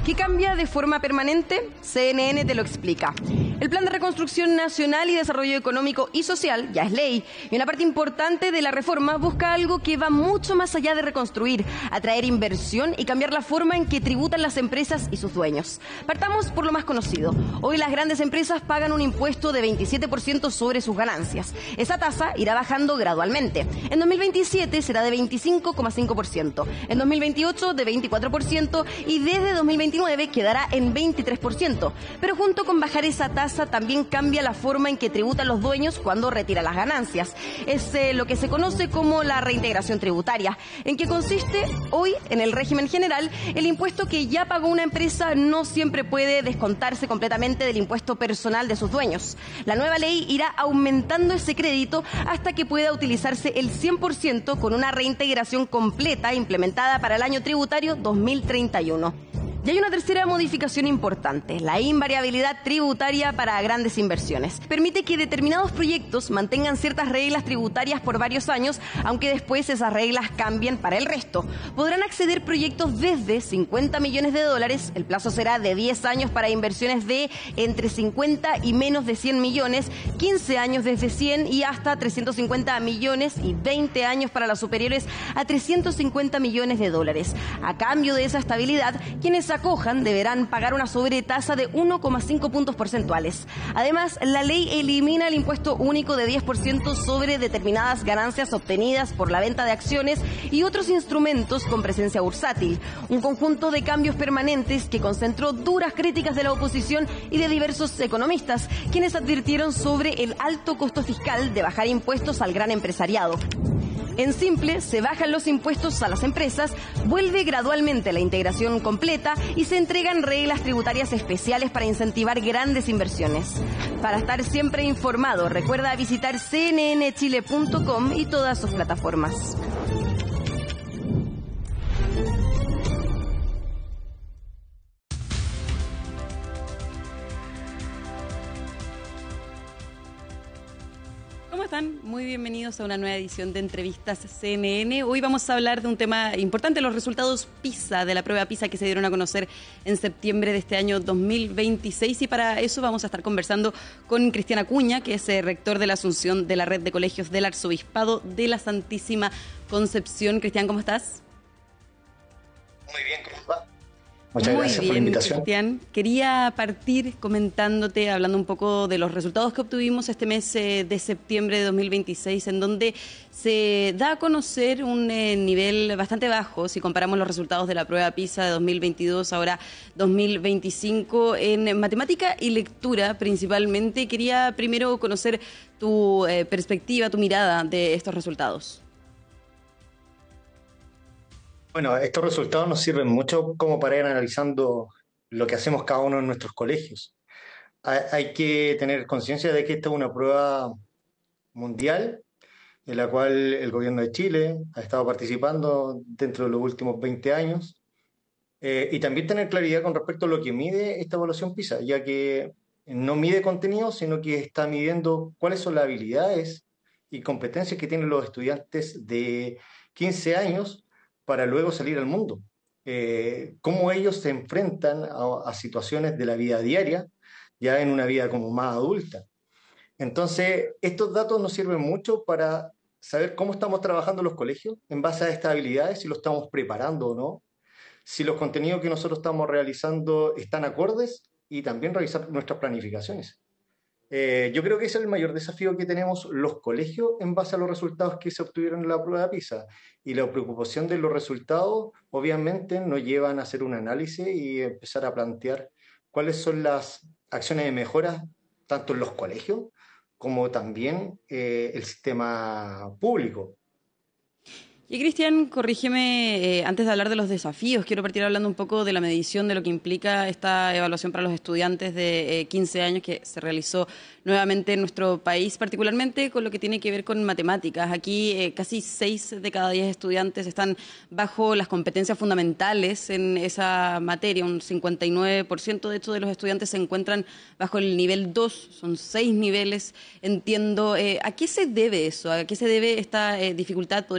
¿Qué cambia de forma permanente? CNN te lo explica. El Plan de Reconstrucción Nacional y Desarrollo Económico y Social ya es ley, y una parte importante de la reforma busca algo que va mucho más allá de reconstruir, atraer inversión y cambiar la forma en que tributan las empresas y sus dueños. Partamos por lo más conocido. Hoy las grandes empresas pagan un impuesto de 27% sobre sus ganancias. Esa tasa irá bajando gradualmente. En 2027 será de 25,5%, en 2028 de 24% y desde 2029 quedará en 23%. Pero junto con bajar esa tasa también cambia la forma en que tributan los dueños cuando retiran las ganancias. Es lo que se conoce como la reintegración tributaria, en que consiste hoy en el régimen general. El impuesto que ya pagó una empresa no siempre puede descontarse completamente del impuesto personal de sus dueños. La nueva ley irá aumentando ese crédito hasta que pueda utilizarse el 100% con una reintegración completa implementada para el año tributario 2031. Y hay una tercera modificación importante, la invariabilidad tributaria para grandes inversiones. Permite que determinados proyectos mantengan ciertas reglas tributarias por varios años, aunque después esas reglas cambien para el resto. Podrán acceder proyectos desde 50 millones de dólares, el plazo será de 10 años para inversiones de entre 50 y menos de 100 millones, 15 años desde 100 y hasta 350 millones y 20 años para las superiores a 350 millones de dólares. A cambio de esa estabilidad, quienes acojan deberán pagar una sobretasa de 1,5 puntos porcentuales. Además, la ley elimina el impuesto único de 10% sobre determinadas ganancias obtenidas por la venta de acciones y otros instrumentos con presencia bursátil. Un conjunto de cambios permanentes que concentró duras críticas de la oposición y de diversos economistas, quienes advirtieron sobre el alto costo fiscal de bajar impuestos al gran empresariado. En simple, se bajan los impuestos a las empresas, vuelve gradualmente la integración completa y se entregan reglas tributarias especiales para incentivar grandes inversiones. Para estar siempre informado, recuerda visitar cnnchile.com y todas sus plataformas. ¿Cómo están? Muy bienvenidos a una nueva edición de Entrevistas CNN. Hoy vamos a hablar de un tema importante, los resultados PISA, de la prueba PISA que se dieron a conocer en septiembre de este año 2026. Y para eso vamos a estar conversando con Cristian Acuña, que es rector de la Asunción de la Red de Colegios del Arzobispado de la Santísima Concepción. Cristian, ¿cómo estás? Muy bien, ¿cómo va? Muchas gracias por la invitación. Cristian, quería partir comentándote, hablando un poco de los resultados que obtuvimos este mes de septiembre de 2026, en donde se da a conocer un nivel bastante bajo, si comparamos los resultados de la prueba PISA de 2022, ahora 2025, en matemática y lectura principalmente. Quería primero conocer tu perspectiva, tu mirada de estos resultados. Bueno, estos resultados nos sirven mucho como para ir analizando lo que hacemos cada uno en nuestros colegios. Hay que tener conciencia de que esta es una prueba mundial en la cual el gobierno de Chile ha estado participando dentro de los últimos 20 años y también tener claridad con respecto a lo que mide esta evaluación PISA, ya que no mide contenido, sino que está midiendo cuáles son las habilidades y competencias que tienen los estudiantes de 15 años para luego salir al mundo. Cómo ellos se enfrentan a situaciones de la vida diaria, ya en una vida como más adulta. Entonces, estos datos nos sirven mucho para saber cómo estamos trabajando los colegios en base a estas habilidades, si lo estamos preparando o no, si los contenidos que nosotros estamos realizando están acordes y también revisar nuestras planificaciones. Yo creo que ese es el mayor desafío que tenemos los colegios en base a los resultados que se obtuvieron en la prueba PISA. Y la preocupación de los resultados, obviamente, nos llevan a hacer un análisis y empezar a plantear cuáles son las acciones de mejora, tanto en los colegios como también el sistema público. Y Cristian, corrígeme, antes de hablar de los desafíos, quiero partir hablando un poco de la medición, de lo que implica esta evaluación para los estudiantes de 15 años que se realizó nuevamente en nuestro país, particularmente con lo que tiene que ver con matemáticas. Aquí casi 6 de cada 10 estudiantes están bajo las competencias fundamentales en esa materia, un 59% de hecho de los estudiantes se encuentran bajo el nivel 2, son 6 niveles, entiendo. ¿A qué se debe eso? ¿A qué se debe esta dificultad?